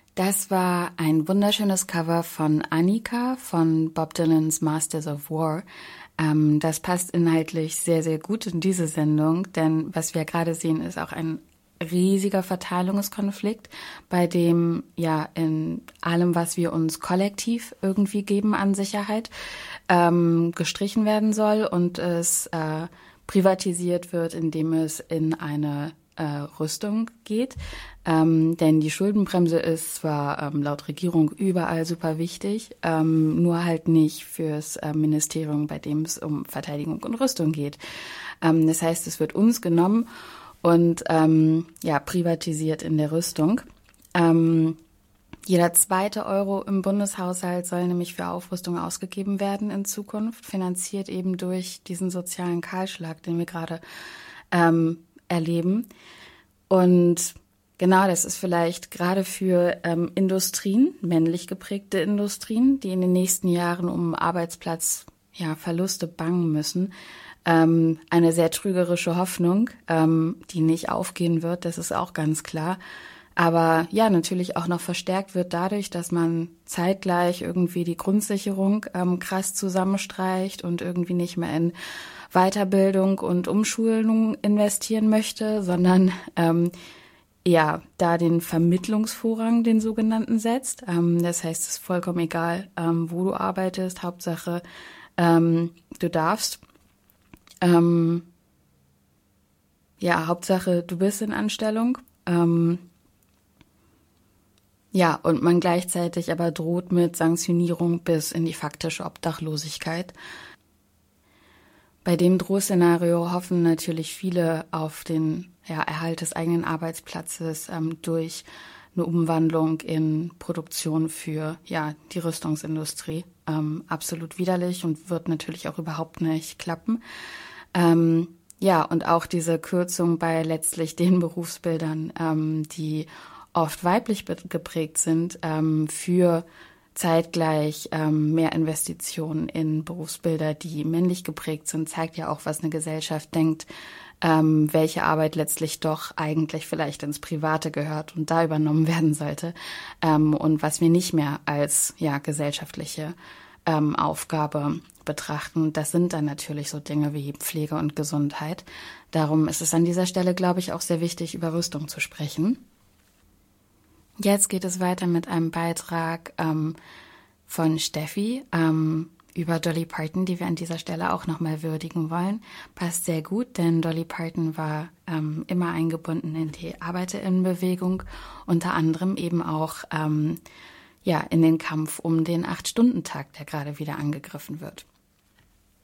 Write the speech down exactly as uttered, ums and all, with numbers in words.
Das war ein wunderschönes Cover von Annika von Bob Dylans Masters of War. Ähm, das passt inhaltlich sehr, sehr gut in diese Sendung, denn was wir gerade sehen, ist auch ein riesiger Verteilungskonflikt, bei dem ja in allem, was wir uns kollektiv irgendwie geben an Sicherheit, ähm, gestrichen werden soll und es äh, privatisiert wird, indem es in eine äh, Rüstung geht. Ähm, denn die Schuldenbremse ist zwar ähm, laut Regierung überall super wichtig, ähm, nur halt nicht fürs äh, Ministerium, bei dem es um Verteidigung und Rüstung geht. Ähm, das heißt, es wird uns genommen und ähm, ja privatisiert in der Rüstung. Ähm, jeder zweite Euro im Bundeshaushalt soll nämlich für Aufrüstung ausgegeben werden in Zukunft, finanziert eben durch diesen sozialen Kahlschlag, den wir gerade ähm, erleben. Und genau, das ist vielleicht gerade für ähm, Industrien, männlich geprägte Industrien, die in den nächsten Jahren um Arbeitsplatz, ja, Verluste bangen müssen, ähm, eine sehr trügerische Hoffnung, ähm, die nicht aufgehen wird, das ist auch ganz klar. Aber ja, natürlich auch noch verstärkt wird dadurch, dass man zeitgleich irgendwie die Grundsicherung ähm, krass zusammenstreicht und irgendwie nicht mehr in Weiterbildung und Umschulung investieren möchte, sondern ähm, ja, da den Vermittlungsvorrang, den sogenannten, setzt. Ähm, das heißt, es ist vollkommen egal, ähm, wo du arbeitest, Hauptsache ähm, du darfst. Ähm, ja, Hauptsache du bist in Anstellung. Ähm, Ja, und man gleichzeitig aber droht mit Sanktionierung bis in die faktische Obdachlosigkeit. Bei dem Drohszenario hoffen natürlich viele auf den ja, Erhalt des eigenen Arbeitsplatzes ähm, durch eine Umwandlung in Produktion für ja die Rüstungsindustrie. Ähm, absolut widerlich und wird natürlich auch überhaupt nicht klappen. Ähm, ja, und auch diese Kürzung bei letztlich den Berufsbildern, ähm, die oft weiblich geprägt sind, ähm, für zeitgleich ähm, mehr Investitionen in Berufsbilder, die männlich geprägt sind, zeigt ja auch, was eine Gesellschaft denkt, ähm, welche Arbeit letztlich doch eigentlich vielleicht ins Private gehört und da übernommen werden sollte, ähm, und was wir nicht mehr als ja gesellschaftliche ähm, Aufgabe betrachten. Das sind dann natürlich so Dinge wie Pflege und Gesundheit. Darum ist es an dieser Stelle, glaube ich, auch sehr wichtig, über Rüstung zu sprechen. Jetzt geht es weiter mit einem Beitrag ähm, von Steffi ähm, über Dolly Parton, die wir an dieser Stelle auch nochmal würdigen wollen. Passt sehr gut, denn Dolly Parton war ähm, immer eingebunden in die ArbeiterInnenbewegung, unter anderem eben auch ähm, ja in den Kampf um den Acht-Stunden-Tag, der gerade wieder angegriffen wird.